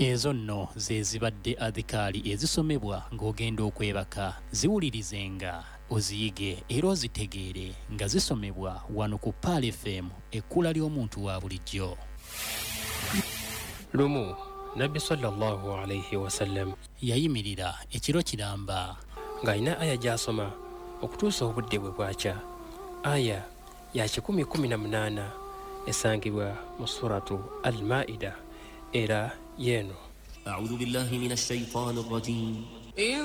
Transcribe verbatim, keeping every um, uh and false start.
Ezo nno ze zibadde adhikaali ezisomebwa ng'ogenda okwebaka. Ziwulirizenga, oziyige era ozitegeere nga zisomebwa wano ku Pal F M, ekkula ly'omuntu wa bulijjo. Lumu Nabbi sallallahu alayhi wasallam yayimirira ekiro kiramba ng'alina aya gy'asoma okutuusa obudde bwe bwakya. Aya ya kikumi kumi na munaana esangibwa mu suratu Al-Maida era yeeno. A'udhu billahi minash shaitanir rajim.